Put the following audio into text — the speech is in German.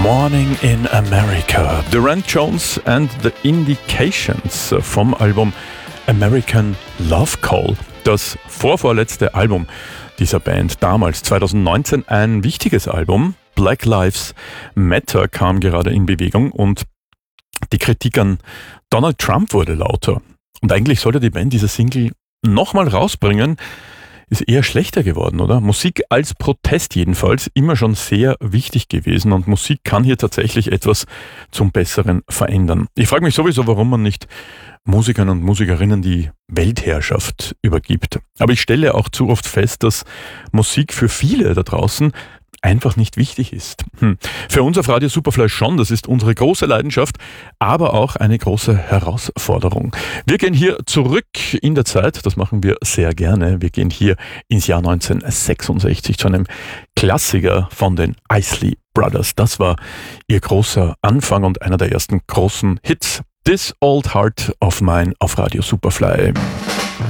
Morning in America. Durant Jones and the Indications vom Album American Love Call. Das vorvorletzte Album dieser Band, damals 2019 ein wichtiges Album. Black Lives Matter kam gerade in Bewegung und die Kritik an Donald Trump wurde lauter. Und eigentlich sollte die Band diese Single nochmal rausbringen, ist eher schlechter geworden, oder? Musik als Protest jedenfalls, immer schon sehr wichtig gewesen und Musik kann hier tatsächlich etwas zum Besseren verändern. Ich frage mich sowieso, warum man nicht Musikern und Musikerinnen die Weltherrschaft übergibt. Aber ich stelle auch zu oft fest, dass Musik für viele da draußen einfach nicht wichtig ist. Für uns auf Radio Superfly schon, das ist unsere große Leidenschaft, aber auch eine große Herausforderung. Wir gehen hier zurück in der Zeit, das machen wir sehr gerne. Wir gehen hier ins Jahr 1966 zu einem Klassiker von den Isley Brothers. Das war ihr großer Anfang und einer der ersten großen Hits. This Old Heart of Mine auf Radio Superfly.